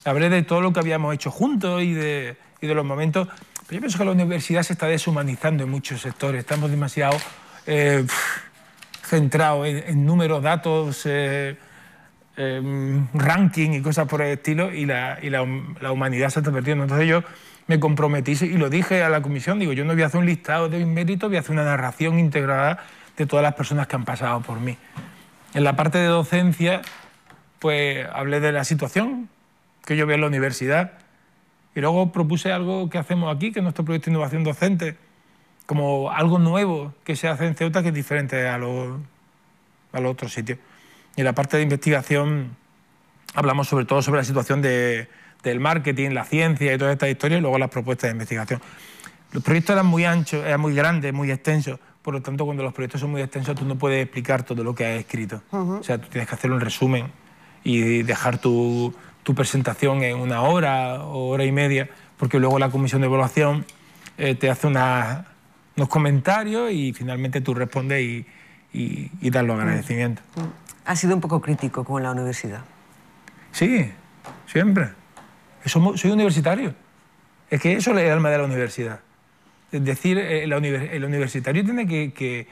Hablé de todo lo que habíamos hecho juntos y de los momentos. Pero yo pienso que la universidad se está deshumanizando en muchos sectores. Estamos demasiado centrados en números, datos, ranking y cosas por el estilo, y la humanidad se está perdiendo. Entonces yo me comprometí y lo dije a la comisión, digo, yo no voy a hacer un listado de mis méritos, voy a hacer una narración integrada de todas las personas que han pasado por mí. En la parte de docencia, pues hablé de la situación que yo veo en la universidad y luego propuse algo que hacemos aquí, que es nuestro proyecto de innovación docente, como algo nuevo que se hace en Ceuta que es diferente a los otros sitios. Y en la parte de investigación hablamos sobre todo sobre la situación del marketing, la ciencia y todas estas historias, y luego las propuestas de investigación. Los proyectos eran muy anchos, eran muy grandes, muy extensos. Por lo tanto, cuando los proyectos son muy extensos, tú no puedes explicar todo lo que has escrito. O sea, tú tienes que hacer un resumen y dejar tu presentación en 1 hora o hora y media, porque luego la comisión de evaluación te hace unos comentarios y finalmente tú respondes y das los agradecimientos. ¿Has sido un poco crítico con la universidad? Sí, siempre. Soy universitario. Es que eso es el alma de la universidad. Es decir, el universitario tiene que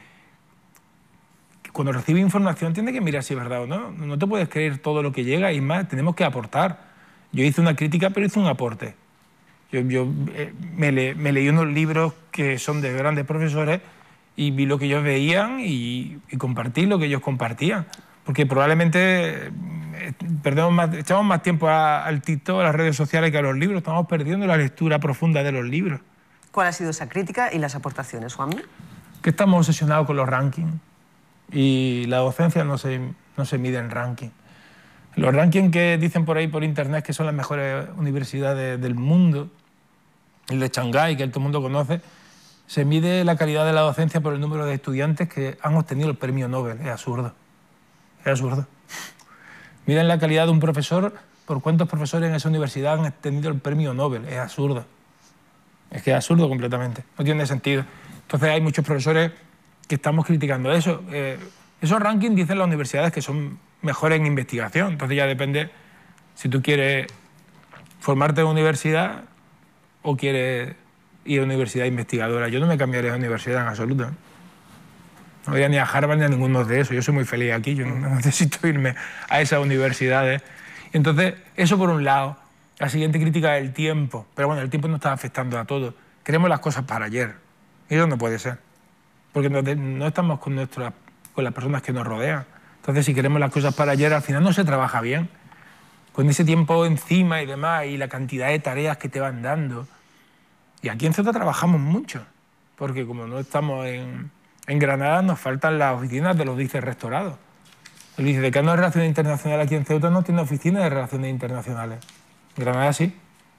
cuando recibe información tiene que mirar si es verdad o no. No te puedes creer todo lo que llega y más, tenemos que aportar. Yo hice una crítica, pero hice un aporte. Yo me leí unos libros que son de grandes profesores y vi lo que ellos veían y compartí lo que ellos compartían. Porque probablemente echamos más tiempo al TikTok, a las redes sociales que a los libros. Estamos perdiendo la lectura profunda de los libros. ¿Cuál ha sido esa crítica y las aportaciones, Juanmi? Que estamos obsesionados con los rankings y la docencia no se mide en ranking. Los rankings que dicen por ahí por internet que son las mejores universidades del mundo, el de Shanghái, que todo el mundo conoce, se mide la calidad de la docencia por el número de estudiantes que han obtenido el premio Nobel. Es absurdo. Es absurdo. Miden la calidad de un profesor por cuántos profesores en esa universidad han obtenido el premio Nobel. Es absurdo. Es que es absurdo completamente. No tiene sentido. Entonces hay muchos profesores que estamos criticando eso. Esos rankings dicen las universidades que son mejores en investigación. Entonces ya depende si tú quieres formarte en universidad o quieres ir a universidad investigadora. Yo no me cambiaría de universidad en absoluto. No voy ni a Harvard ni a ninguno de esos. Yo soy muy feliz aquí. Yo no necesito irme a esas universidades. Entonces, eso por un lado. La siguiente crítica es el tiempo. Pero bueno, el tiempo no está afectando a todo. Queremos las cosas para ayer. Y eso no puede ser. Porque no estamos con las personas que nos rodean. Entonces, si queremos las cosas para ayer, al final no se trabaja bien. Con ese tiempo encima y demás, y la cantidad de tareas que te van dando. Y aquí en Ceuta trabajamos mucho. Porque como no estamos en Granada, nos faltan las oficinas de los vicerrectorados. El vicedecano de Relaciones Internacionales aquí en Ceuta no tiene oficina de Relaciones Internacionales. En Granada sí.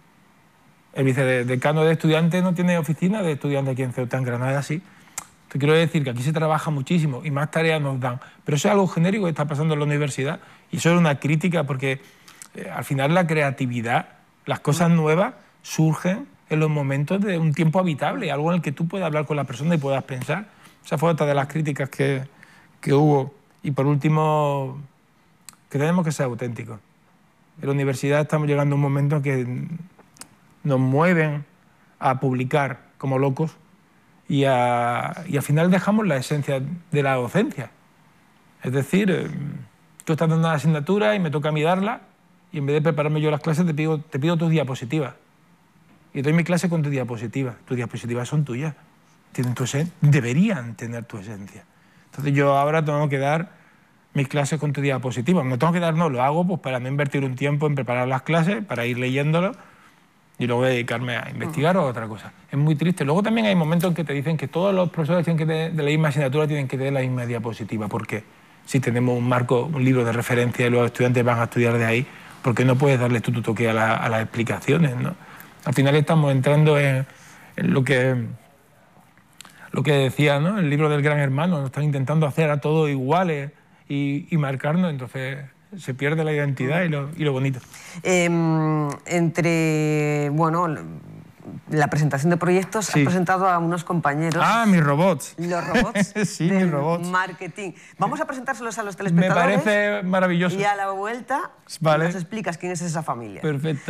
El vicedecano de estudiantes no tiene oficina de estudiantes aquí en Ceuta. En Granada sí. Te quiero decir que aquí se trabaja muchísimo y más tareas nos dan. Pero eso es algo genérico que está pasando en la universidad y eso es una crítica porque al final la creatividad, las cosas nuevas surgen en los momentos de un tiempo habitable, algo en el que tú puedas hablar con la persona y puedas pensar. Esa fue otra de las críticas que hubo. Y por último, que tenemos que ser auténticos. En la universidad estamos llegando a un momento que nos mueven a publicar como locos y al final dejamos la esencia de la docencia. Es decir, tú estás dando una asignatura y me toca a mí darla y en vez de prepararme yo las clases te pido tus diapositivas. Y doy mi clase con tus diapositivas. Tus diapositivas son tuyas. Tienen tu esencia, deberían tener tu esencia. Entonces yo ahora tengo que dar mis clases con tu diapositiva. No tengo que dar, no, lo hago pues para no invertir un tiempo en preparar las clases, para ir leyéndolo y luego dedicarme a investigar o a otra cosa. Es muy triste. Luego también hay momentos en que te dicen que todos los profesores tienen que de la misma asignatura tienen que tener la misma diapositiva. ¿Por qué? Si tenemos un marco, un libro de referencia y los estudiantes van a estudiar de ahí, ¿por qué no puedes darle tu toque a las explicaciones, ¿no? Al final estamos entrando en lo que decía, ¿no? El libro del Gran Hermano, nos están intentando hacer a todos iguales y marcarnos, entonces se pierde la identidad y lo bonito. Entre, bueno, la presentación de proyectos Sí. has presentado a unos compañeros. Ah, mis robots. Los robots Sí, del mis robots. marketing. Vamos a presentárselos a los Me telespectadores. parece maravilloso. Y a la vuelta Vale. nos explicas quién es esa familia. Perfecto.